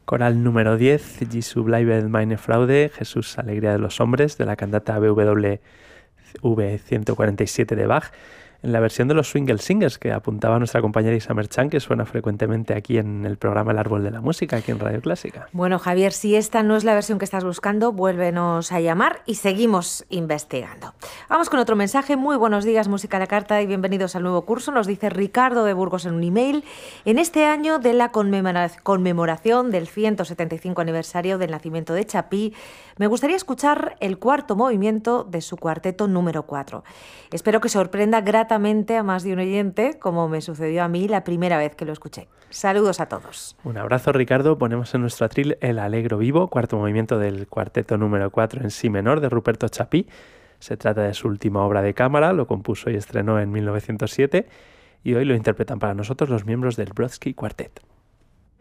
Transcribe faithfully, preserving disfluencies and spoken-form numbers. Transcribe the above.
Coral número diez, Jesu bleibt meine Freude, Jesús, alegría de los hombres, de la cantata B W V ciento cuarenta y siete de Bach, en la versión de los Swingle Singers que apuntaba nuestra compañera Isa Merchan, que suena frecuentemente aquí en el programa El Árbol de la Música, aquí en Radio Clásica. Bueno, Javier, si esta no es la versión que estás buscando, vuélvenos a llamar y seguimos investigando. Vamos con otro mensaje. Muy buenos días, Música a la Carta, y bienvenidos al nuevo curso. Nos dice Ricardo de Burgos en un email. En este año de la conmemora- conmemoración del ciento setenta y cinco aniversario del nacimiento de Chapí, me gustaría escuchar el cuarto movimiento de su cuarteto número cuatro. Espero que sorprenda gratamente a más de un oyente, como me sucedió a mí la primera vez que lo escuché. Saludos a todos. Un abrazo, Ricardo. Ponemos en nuestro atril el Allegro vivo, cuarto movimiento del cuarteto número cuatro en si menor de Ruperto Chapí. Se trata de su última obra de cámara, lo compuso y estrenó en mil novecientos siete y hoy lo interpretan para nosotros los miembros del Brodsky Quartet.